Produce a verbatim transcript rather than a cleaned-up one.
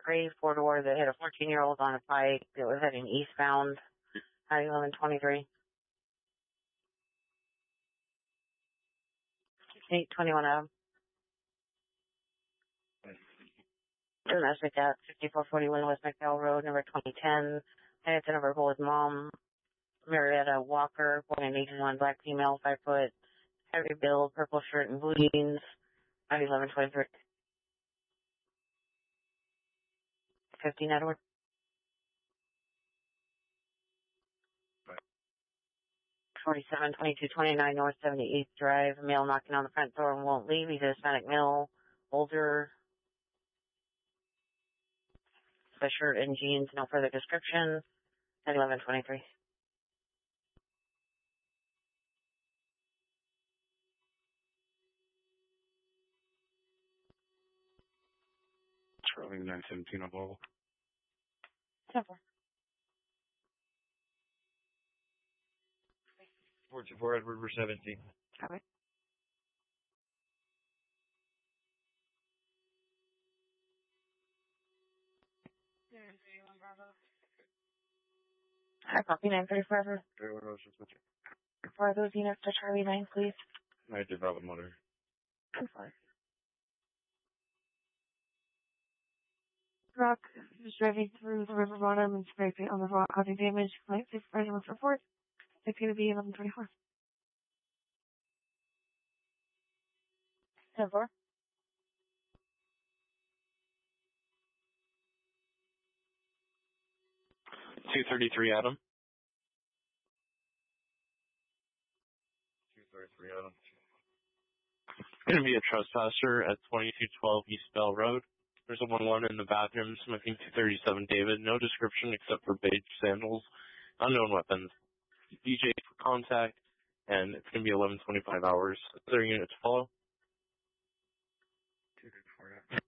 gray four-door that hit a fourteen-year-old on a bike that was heading eastbound at eleven twenty-three. eight twenty-one Ave. Domestic at fifty-four forty-one West McDowell Road, number twenty ten. Headed to number four with mom. Marietta Walker, born in eighteen one, black female, five foot, heavy build, purple shirt and blue jeans, at eleven twenty-three. fifteen Edward. forty-seven twenty-two twenty-nine North seventy-eighth Drive, male knocking on the front door and won't leave. He's a Hispanic male, older, the shirt and jeans, no further description, at eleven twenty-three. Charlie nine seventeen on Louisville. Simple. four two four Edward, we're seventeen. Okay. Hi, copy nine thirty-four. For those units to Charlie nine, please. I did Bravo Motor. two five. Rock is driving through the river bottom and spray paint on the rock causing damage. Flight supervisor wants report. It's going to be eleven twenty-four. ten four. two thirty-three Adam. two thirty-three Adam. Going to be a trespasser at twenty-two twelve East Bell Road. There's a one one in the bathroom, smoking two thirty-seven David. No description except for beige sandals. Unknown weapons. D J for contact, and it's going to be eleven twenty-five hours. Other units follow. two thirty-four